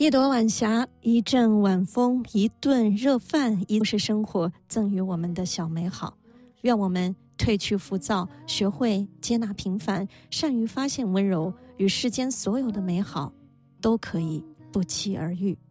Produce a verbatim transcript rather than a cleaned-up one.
一朵晚霞，一阵晚风，一顿热饭，一是生活赠予我们的小美好。愿我们褪去浮躁，学会接纳平凡，善于发现温柔，与世间所有的美好都可以不期而遇。